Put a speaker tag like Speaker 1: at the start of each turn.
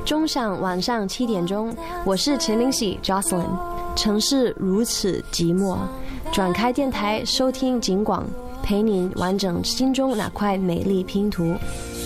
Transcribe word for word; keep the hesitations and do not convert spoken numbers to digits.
Speaker 1: 钟响晚上七点钟，我是陈明喜 Jocelyn。城市如此寂寞，转开电台收听警广，陪您完整心中那块美丽拼图。